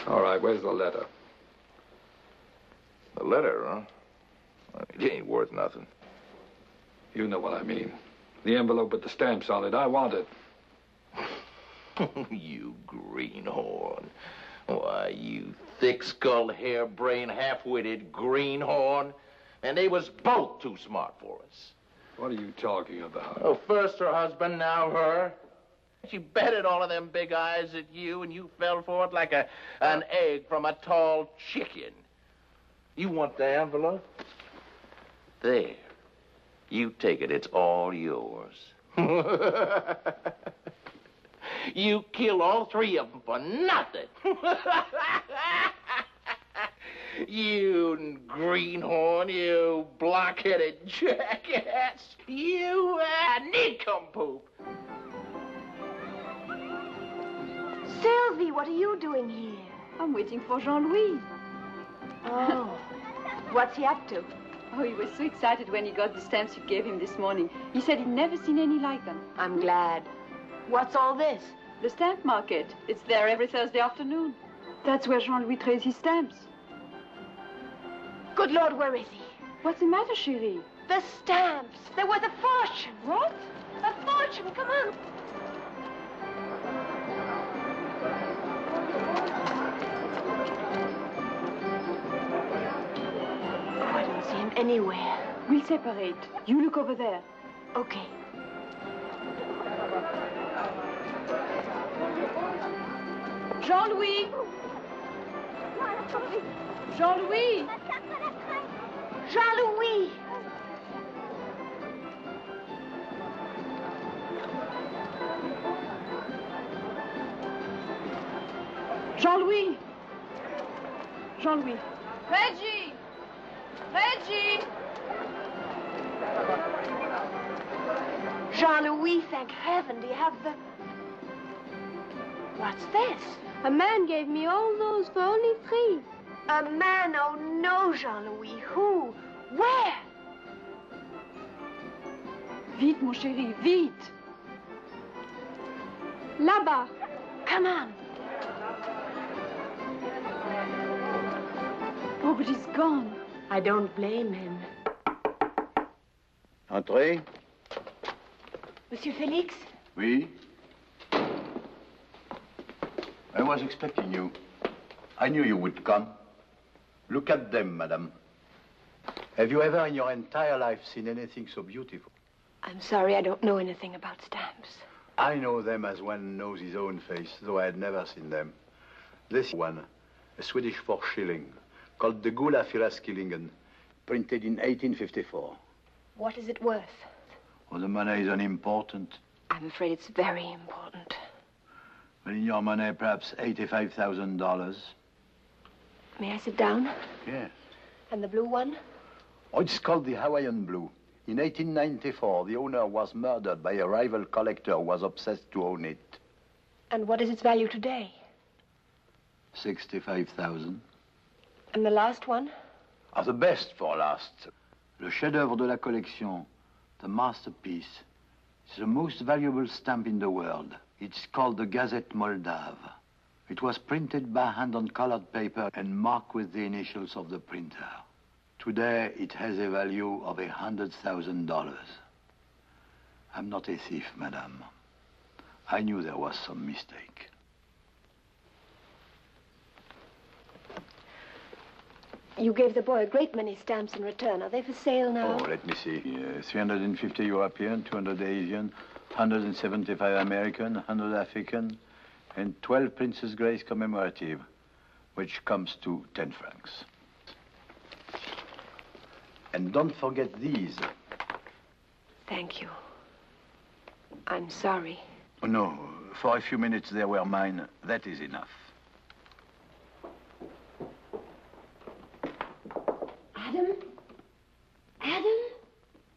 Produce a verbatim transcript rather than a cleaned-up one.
All right, where's the letter? The letter, huh? It ain't worth nothing. You know what I mean. The envelope with the stamps on it. I want it. You greenhorn. Why, you thick-skulled, harebrained, half-witted greenhorn. And they was both too smart for us. What are you talking about? Oh, first her husband, now her. She betted all of them big eyes at you, and you fell for it like a, an egg from a tall chicken. You want the envelope? There. You take it. It's all yours. You killed all three of them for nothing. You greenhorn, you block-headed jackass. You uh, nincompoop. Sylvie, what are you doing here? I'm waiting for Jean-Louis. Oh. What's he up to? Oh, he was so excited when he got the stamps you gave him this morning. He said he'd never seen any like them. I'm glad. What's all this? The stamp market. It's there every Thursday afternoon. That's where Jean-Louis trades his stamps. Good Lord, where is he? What's the matter, chérie? The stamps. They're worth a fortune. What? A fortune. Come on. Oh, I don't see him anywhere. We'll separate. You look over there. Okay. Jean-Louis! Jean-Louis! Jean-Louis! Jean-Louis! Jean-Louis! Reggie! Reggie! Jean-Louis, thank heaven. Do you have the... What's this? A man gave me all those for only three. A man? Oh, no, Jean-Louis. Who? Where? Vite, mon chéri, vite! Là-bas. Come on. Oh, but he's gone. I don't blame him. Entrez. Monsieur Félix? Oui? I was expecting you. I knew you would come. Look at them, madame. Have you ever in your entire life seen anything so beautiful? I'm sorry, I don't know anything about stamps. I know them as one knows his own face, though I had never seen them. This one, a Swedish four shilling, called the Gula Fyraskillingen, printed in eighteen fifty-four. What is it worth? Well, the money is unimportant. I'm afraid it's very important. Well, in your money, perhaps eighty-five thousand dollars. May I sit down? Yes. And the blue one? Oh, it's called the Hawaiian Blue. In eighteen ninety-four, the owner was murdered by a rival collector who was obsessed to own it. And what is its value today? sixty-five thousand. And the last one? Ah, the best for last. Le chef-d'œuvre de la collection, the masterpiece. It's the most valuable stamp in the world. It's called the Gazette Moldave. It was printed by hand on colored paper and marked with the initials of the printer. Today, it has a value of a hundred thousand dollars. I'm not a thief, madame. I knew there was some mistake. You gave the boy a great many stamps in return. Are they for sale now? Oh, let me see. Uh, three hundred fifty European, two hundred Asian, one hundred seventy-five American, one hundred African, and twelve Princess Grace commemorative, which comes to ten francs. And don't forget these. Thank you. I'm sorry. Oh, no, for a few minutes they were mine. That is enough. Adam?